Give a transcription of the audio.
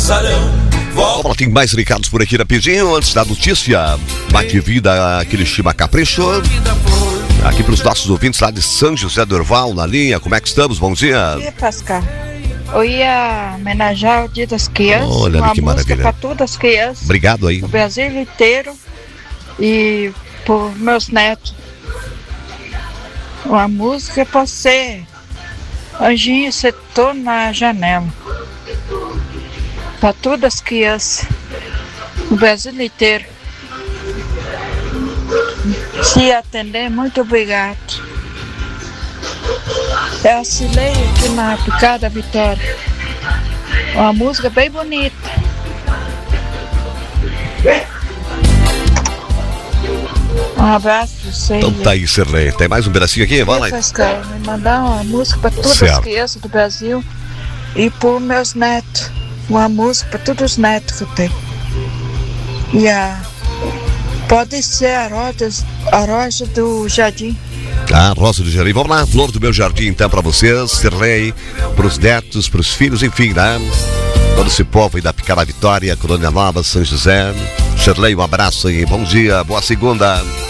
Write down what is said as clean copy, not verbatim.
Vamos, tem mais recados por aqui rapidinho, antes da notícia. Bate vida, aquele Chima Capricho. Aqui para os nossos ouvintes lá de São José do Orval, na linha, como é que estamos? Bom dia. Bom dia, Pascal. Eu ia homenagear o Dia das Crianças. Olha ali que maravilha. Para todas as crianças. Obrigado aí. O Brasil inteiro e por meus netos. Uma música pode ser Anjinho Setor na Janela. Para todas as crianças. O Brasil inteiro. Se atender, muito obrigado. É a Cileia aqui na Picada Vitória. Uma música bem bonita. Um abraço para você. Então tá aí, Cirlei. Tem mais um pedacinho aqui? Vai lá. Pascal, me mandar uma música para todas as crianças do Brasil e para meus netos. Uma música para todos os netos que eu tenho. Pode ser a Rosa do Jardim. Ah, Rosa do Jardim. Vamos lá, Flor do Meu Jardim, então, pra vocês, Cirlei, pros netos, pros filhos, enfim, né? Todo esse povo aí da Picada Vitória, Colônia Nova, São José. Cirlei, um abraço aí, bom dia, boa segunda.